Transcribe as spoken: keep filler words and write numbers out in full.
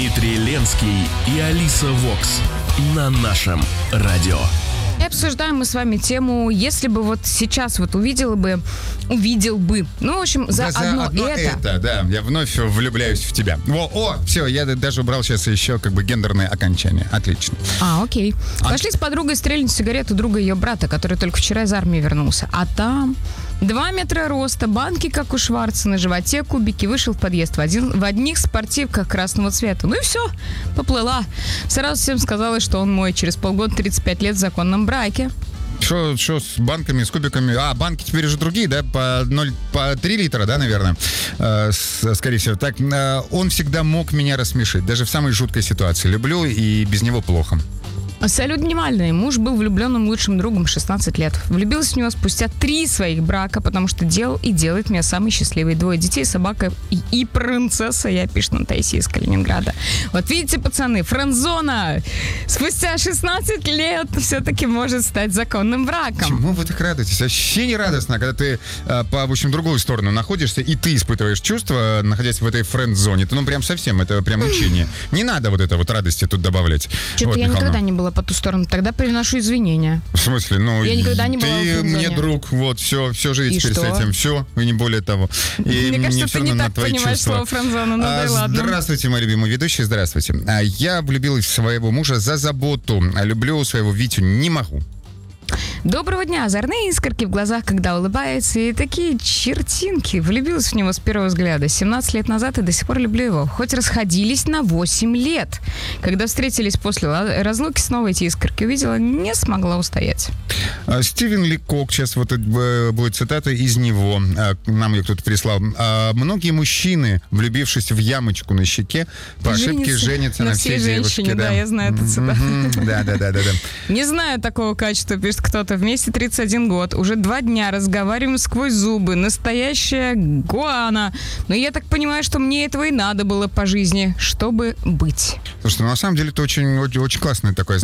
Дмитрий Ленский и Алиса Вокс на нашем радио. И обсуждаем мы с вами тему, если бы вот сейчас вот увидела бы, увидел бы, ну, в общем, за, да, за одно, одно это. это, да, я вновь влюбляюсь в тебя. О, о, все, я даже убрал сейчас еще как бы гендерное окончание. Отлично. А, окей. А... Пошли с подругой стрельнуть сигарету друга ее брата, который только вчера из армии вернулся. А там два метра роста, банки, как у Шварца, на животе кубики, вышел в подъезд в, один, в одних спортивках красного цвета. Ну и все, поплыла. Сразу всем сказала, что он мой, через полгода тридцать пять лет в законном браке. Что с банками, с кубиками? А, банки теперь уже другие, да? По, ноль, по три литра, да, наверное? Э, с, скорее всего. Так, э, он всегда мог меня рассмешить, даже в самой жуткой ситуации. Люблю, и без него плохо. Салют внимательный. Муж был влюбленным лучшим другом шестнадцать лет. Влюбилась в него спустя три своих брака, потому что делал и делает меня самой счастливой. Двое детей, собака и, и принцесса. Я пишу на Таисия из Калининграда. Вот видите, пацаны, френдзона спустя шестнадцать лет все-таки может стать законным браком. Чему вы так радуетесь? Вообще не радостно, когда ты э, по, в общем, другую сторону находишься, и ты испытываешь чувства, находясь в этой френд-зоне. Это, ну, прям совсем, это прям мучение. Не надо вот это вот радости тут добавлять. Что-то вот, я Михална. никогда не была по ту сторону. Тогда приношу извинения. В смысле? Ну, я никогда не была ты мне друг, вот, все, все жить и теперь что? с этим, все, и не более того. И мне кажется, ты не так понимаешь чувства. слово френдзона, ну да и ладно. Здравствуйте, мой любимый ведущий, здравствуйте. Я влюбилась в своего мужа за заботу. Люблю своего Витю не могу. Доброго дня. Озорные искорки в глазах, когда улыбается, и такие чертинки. Влюбилась в него с первого взгляда. семнадцать лет назад и до сих пор люблю его. Хоть расходились на восемь лет. Когда встретились после разлуки, снова эти искорки увидела, не смогла устоять. Стивен Ли Кок, сейчас вот будет цитата из него. Нам ее кто-то прислал. Многие мужчины, влюбившись в ямочку на щеке, по ошибке женятся на, на всей женщине, девушке. Да, да, я знаю эту цитату. Да, да, да, да. Не знаю такого качества, пишет кто-то. Вместе тридцать один год. Уже два дня разговариваем сквозь зубы. Настоящая гуана. Но я так понимаю, что мне этого и надо было по жизни, чтобы быть. Слушай, ну, на самом деле это очень, очень, очень классное такое,